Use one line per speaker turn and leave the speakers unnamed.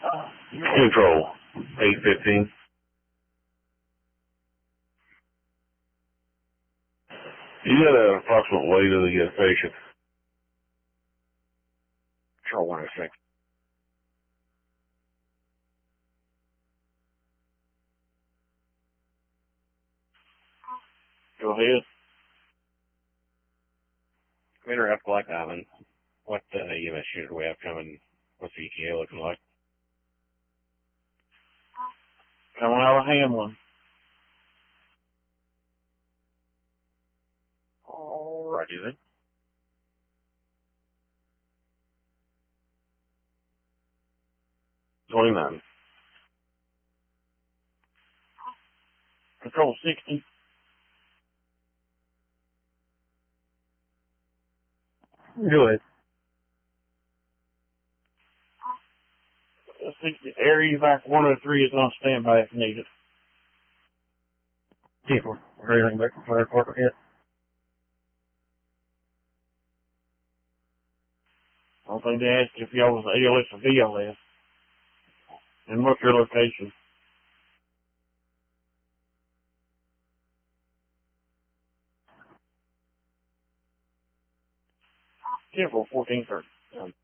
Control, 815. You got an approximate weight of the patient?
Control 106.
Go ahead.
Commander F. Black Diamond. What EMS unit do we have coming? What's the ETA looking like?
Coming out of Hamlin.
Alrighty then.
$29.
Control 60.
Go ahead.
60. Air evac 103 is on standby if needed.
10-4. Everything back from fire department yet?
I don't think they asked if y'all was ALS or VLS. And what's your location? Careful, 1430.